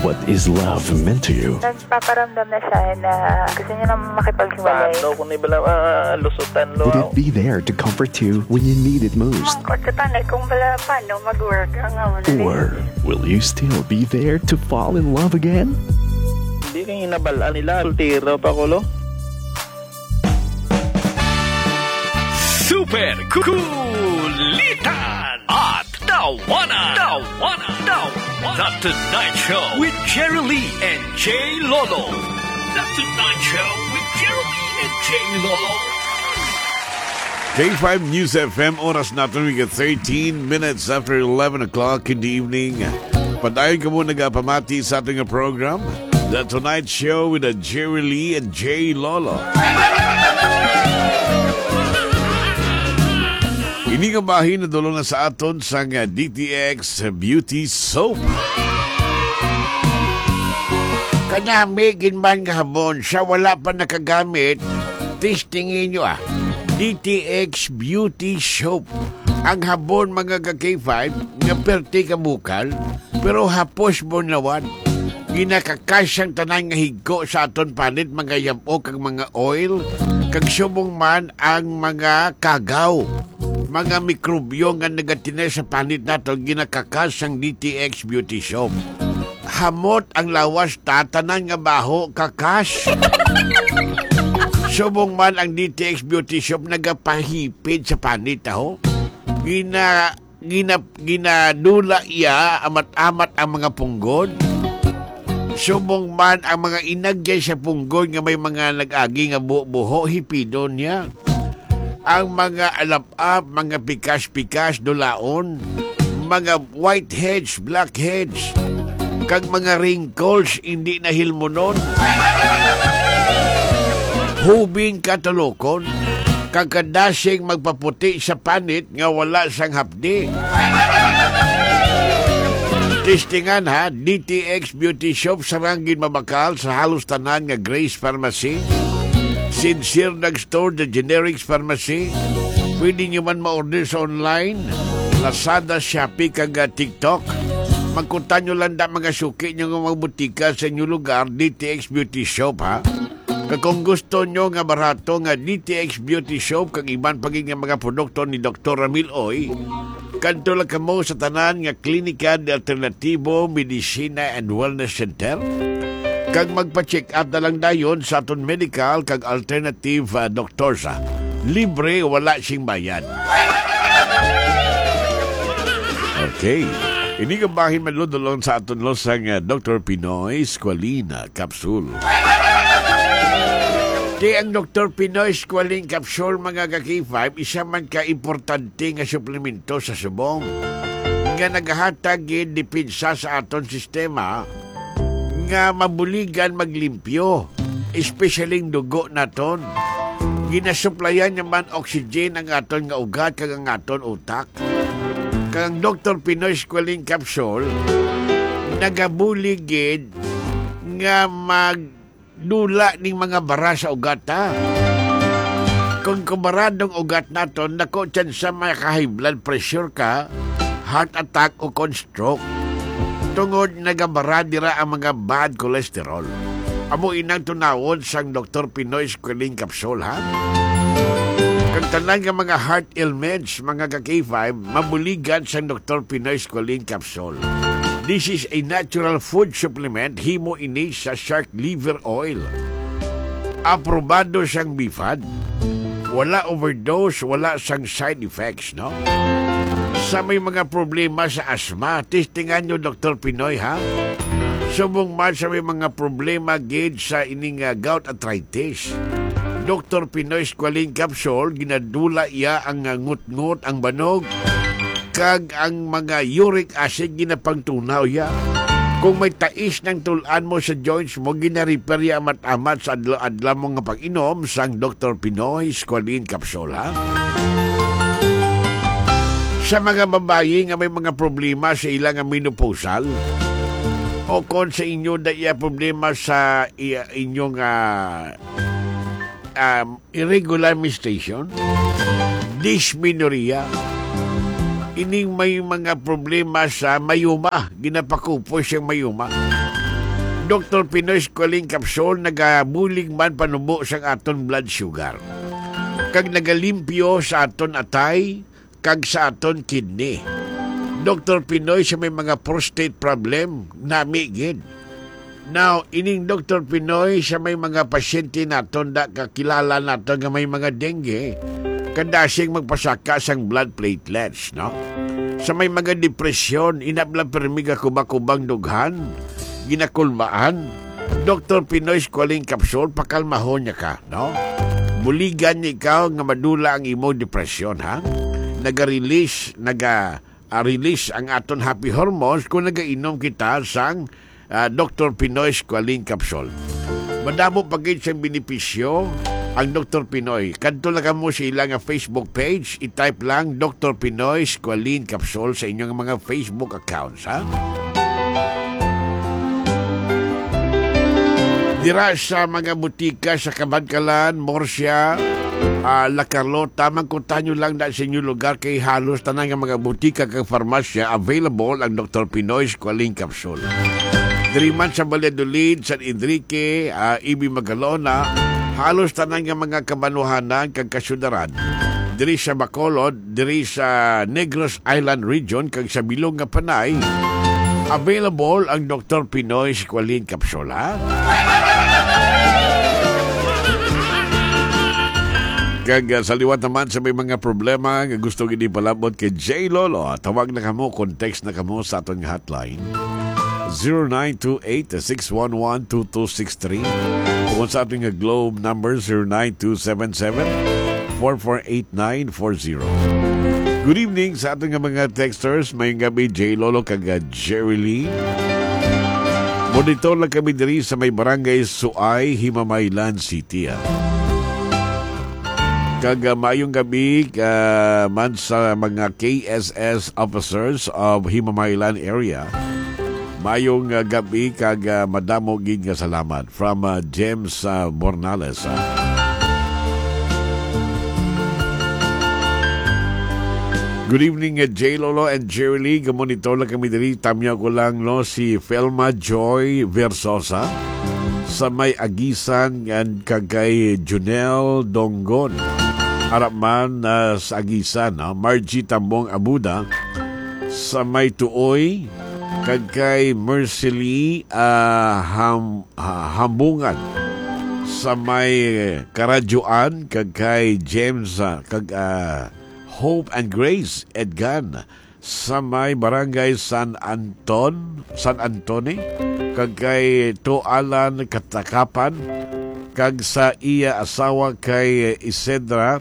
What is love meant to you? Nagpaparamdam na siya na gusto niya na makipaghiwalay. Paano kung ibala lusutan lo? Would it be there to comfort you when you need it most? Mangkot sa tanay kung bala paano mag-work ang Or will you still be there to fall in love again? Hindi kang inabalaan nila. Sultiro pa ko lo. Super Kulitan at Tawanan. The Tonight Show with Jerry Lee and Jay Lolo. The Tonight Show with Jerry Lee and Jay Lolo. K5 News FM, oras natin we get 13 minutes after 11 o'clock in the evening. Padayon ka muna pamati sa ating program, The Tonight Show with Jerry Lee and Jay Lolo. Inigabahin na dulo na sa aton sa DTX Beauty Soap. Kanamigin man gahapon, siya wala pa nakagamit, testingin nyo DTX Beauty Soap. Ang habon mga ka-K5, nga perti kabukal, pero hapos mo nawan. Ginakakasyang tanan nga higko sa aton panit, mga yapo kag mga oil, kag subong man ang mga kagaw. Mga mikrobyo nga nagatine sa panit nato, ginakakas ang DTX Beauty Soap. Hamot ang lawas tatanan nga baho kakas. Subong man ang DTX Beauty Soap nagapahipid sa panit ho. Ginadula iya amat-amat ang mga punggod. Subong man ang mga inagay sa punggod nga may mga nag-agi nga buho hipidon niya. Ang mga alap-ap, mga pikas-pikas, dulaon, mga whiteheads, blackheads, kag mga wrinkles, hindi na hilmonon. Hubing katulokon, kag kadasing magpaputi sa panit nga wala sang hapdi. Testingan DTX Beauty Shop sarangin mabakal sa halos tanan nga Grace Pharmacy. Sincere Drugstore, The Generics Pharmacy. Pwede nyo man ma-order sa online, Lazada, Shopee, kag TikTok. Magkunta nyo lang mga suki nyo nga magbutika sa inyong lugar, DTX Beauty Shop Kung gusto nyo nga barato nga DTX Beauty Shop, kag iban paging nga mga produkto ni Dr. Ramil Oy, kanto lang kamo sa tanan nga Klinika de Alternativo Medicina and Wellness Center. Kag magpa-check up na lang dayon sa aton medical kag alternative doctors. Libre, wala sing bayad. Okay. Ini kabahin maludulon sa aton losang Dr. Pinoy Squalina Capsule. Di ang Dr. Pinoy Squalene Capsule mga ka-K5, isa man ka-importante nga suplemento sa subong. Nga naghatag dipinsa sa aton sistema nga mabuligan maglimpyo, especially dugo naton. Ginasuplayan naman oxygen ang aton nga ugat kag ang aton utak. Kang Dr. Pinoy Squalene Capsule nagabuligid nga magdula ning mga bara sa ugat Kung kumaradong ugat naton, nako tsansa maka-high blood pressure ka, heart attack o stroke. Tungod nagabara dira ang mga bad cholesterol. Amo inang tunawon sang Dr. Pinoy Squalene Capsule Kang tanan nga mga heart ailments, mga ka-K5, mabuligan sang Dr. Pinoy Squalene Capsule. This is a natural food supplement, himo ini sa shark liver oil. Aprobado sang BIFAD. Wala overdose, wala sang side effects, no? Sa may mga problema sa asma, testingan nyo Dr. Pinoy Subong man sa may mga problema gid sa ining gout arthritis. Dr. Pinoy Squalene Capsule, ginadula iya ang ngut-ngut, ang banog, kag ang mga uric acid ginapangtunaw ya. Kung may tais ng tulan mo sa joints mo, gina-repair ya amat-amat sa adlaw mo nga pag-inom sang Dr. Pinoy Squalene Capsule Sa mga babayi nga may mga problema sa ilang menopausal, o kung sa inyo da iya problema sa inyong irregular menstruation, dysmenorrhea, ining may mga problema sa mayuma, ginapakupo siyang mayuma, Dr. Pinoy Squalene Capsule nagabulig man panubo sa aton blood sugar. Kag nagalimpyo sa aton atay, kag sa aton kidney. Dr. Pinoy sa may mga prostate problem, namigid. Now, ining Dr. Pinoy sa may mga pasyente naton da kakilala naton nga may mga dengue, kadasing magpasaka sang blood platelets, no? Sa may mga depresyon, inabla permiga kubakubang dughan, ginakulbaan, Dr. Pinoy Squalene Capsule, pakalmahon niya ka, no? Buligan niya ikaw nga madula ang imo depresyon, ha? Naga-release ang aton happy hormones kung nagainom kita sang Dr. Pinoy Squalene Capsule. Madamo pagit siyang benepisyo ang Dr. Pinoy. Kadto lang mo sa ilang Facebook page, i-type lang Dr. Pinoy Squalene Capsule sa inyong mga Facebook accounts, ha? Dira sa mga butika sa Kabadkalan, Morsia, La Carlota, magkunta nyo lang na sa inyong lugar kay halos tanang ng mga butika kag farmasya available ang Dr. Pinoy Squalene Capsule. Diri man sa Valladolid, San Enrique, Ibi Magalona, halos tanang ng mga kabanuhanan kag kasyudaran. Diri sa Bacolod, diri sa Negros Island Region kag sa Bilog nga Panay, available ang Dr. Pinoy Squalene Capsule, ha? Kag sa liwat naman sa may mga problema nga gusto gini palabot kay J. Lolo, tawag na kamo, context na kamo sa aton nga hotline 0928-611-2263 o sa ating nga Globe number 09277-448940. Good evening sa ating nga mga texters. Mayong gabi, J. Lolo kag Jerry Lee. Monitor lang kami diri sa may barangay Suay, Himamaylan City. Kag mayong gabi man sa mga KSS officers of Himamaylan area. Mayong gabi kag madamo gid nga salamat from James Bornales. Good evening, J. Lolo and Jerry Lee. Gamonitor lang kami diri. Tamya ko lang si Felma Joy Versosa sa may Agisan and kagay Junel Donggon. Araman sa Agisan, Margie Tambong Abuda sa may Tuoy kagay Mercily Hambungan sa may Karadyoan kagay James Hope and Grace Edgan sa may barangay San Antone kagay Toalan Katakapan kag sa iya asawa kay Isedra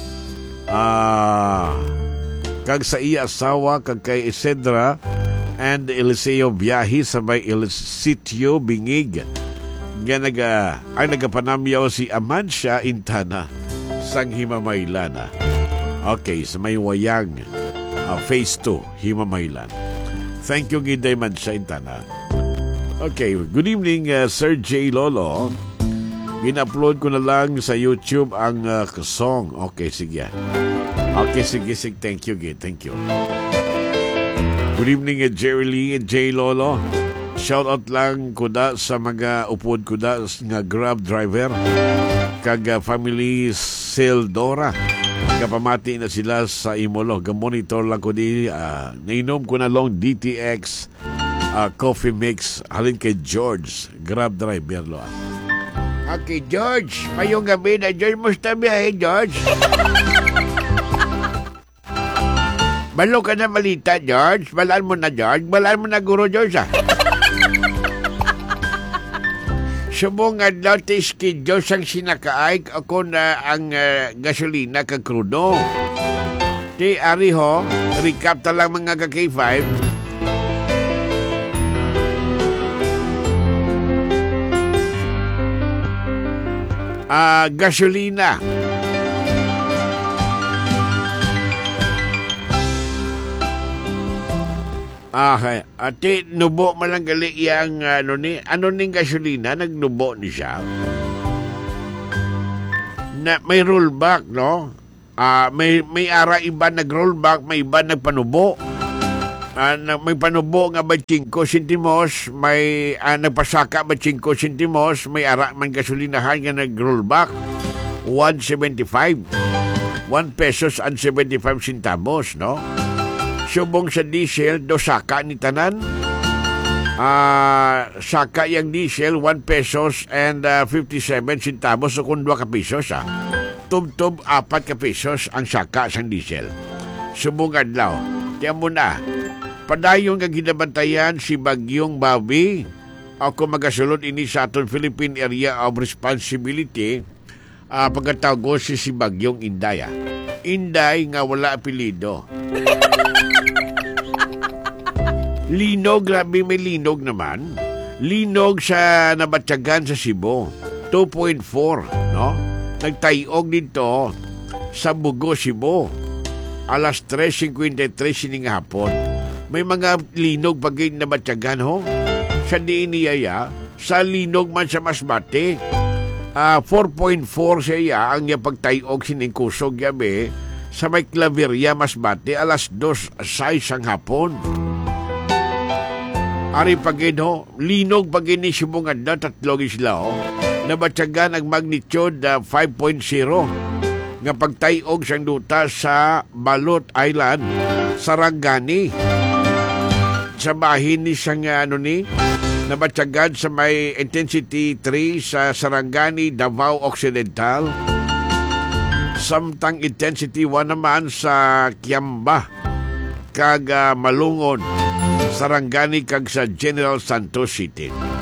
kay Isedra and Eliseo Biyahi sa may Sitio Bingig nga nagapanamyaw si Amansya Intana sang Himamaylan. Okay, sa may Wayang Phase 2 Himamaylan. Thank you Giday Amansya Intana. Okay, good evening Sir J. Lolo. Gina-upload ko na lang sa YouTube ang song. Okay, sige. Okay, sige. Thank you, Thank you. Good evening, Jerry Lee and J. Lolo. Shoutout lang kuda sa mga upod kuda nga Grab driver. Kag family Seldora. Kapamati na sila sa Imolo. Gamonitor lang ko di. Nainom ko na long DTX coffee mix. Halin kay George. Grab driver lo. Okay, George. Mayong gabi na, George. Musta biyahe, George? Balo ka na malita, George. Balaan mo na, George. Balaan mo na, Guro George, Subong adlaw ti schedule sang sinakaay ako na ang gasolina kag krudo. Ti ari ho, recap ta lang mga ka-K5. Gasolina. Okay. Ate, nubo malang gali yang ano ning gasolina, nagnubo ni siya. Na may rollback, no? May ara iba nag-rollback, may iba nagpanubo. may panubo nga ba 5 sentimos, may nagpasaka ba 5 sentimos, may ara man gasolinahan nga nag-rollback 1.75. 1 pesos and 75 centavos, no? Subong sa diesel, do saka ni tanan. Saka yung diesel, 1 pesos and 57 centavos, so kung 2 ka pesos, tub-tub 4 ka pesos ang saka sa diesel. Subong adlaw. Tiyan mo na, padayon nga ginabantayan si Bagyong Bobby ako magasulod ini sa aton Philippine Area of Responsibility pagkatawag si Bagyong Inday. Inday nga wala apelido. Linog, grabe may linog naman. Linog sa nabatyagan sa Cebu. 2.4, no? Nagtayog dito sa Bugo, Cebu. Alas 3:53 sining hapon. May mga linog pagay na batyagan ho. Sa diin niyaya, sa linog man sa Masbate. 4.4 siya ang niya pagtayog sining kusog yabi sa may Claveria, Masbate, alas 2:06 ang hapon. Ari pagay ho, linog pagay ni Sibungan na 3 isla ho. Nabatyagan ang magnitude 5.0. nga pagtayog siyang duta sa Balot Island, Sarangani. Sa bahin ni siyang nabatyagad sa may intensity 3 sa Sarangani, Davao Occidental. Samtang intensity 1 naman sa Kiamba, kag Malungon, Sarangani kag sa General Santos City.